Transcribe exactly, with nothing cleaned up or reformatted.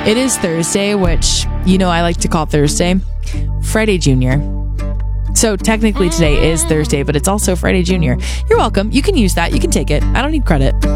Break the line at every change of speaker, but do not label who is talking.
It is Thursday, which, you know, I like to call Thursday Friday Junior. So technically today is Thursday, but it's also Friday Junior. You're welcome. You can use that. You can take it. I don't need credit.